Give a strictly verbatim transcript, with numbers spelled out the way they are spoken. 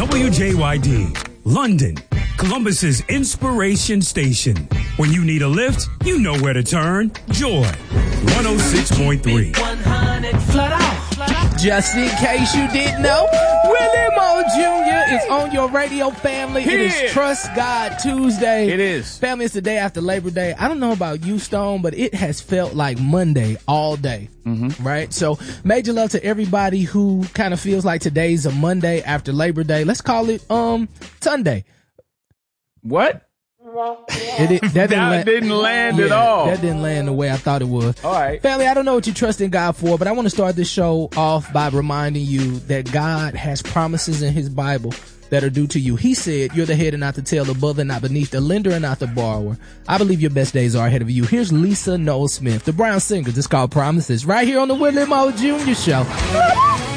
W J Y D, London, Columbus's inspiration station. When you need a lift, you know where to turn. Joy, one oh six point three. Flat out. Just in case you didn't know, Willie Moore Junior is on your radio, family. He it is, is Trust God Tuesday. It is. Family, it's the day after Labor Day. I don't know about you, Stone, but it has felt like Monday all day. Mm-hmm. Right? So, major love to everybody who kind of feels like today's a Monday after Labor Day. Let's call it, um, Sunday. What? It, it, that didn't, that land, didn't land yeah, at all. That didn't land the way I thought it was. All right. Family, I don't know what you trust in God for, but I want to start this show off by reminding you that God has promises in his Bible that are due to you. He said, you're the head and not the tail, above and not beneath, the lender and not the borrower. I believe your best days are ahead of you. Here's Lisa Noel Smith, the Brown singer. This is called Promises, right here on the Willie Moore Junior Show.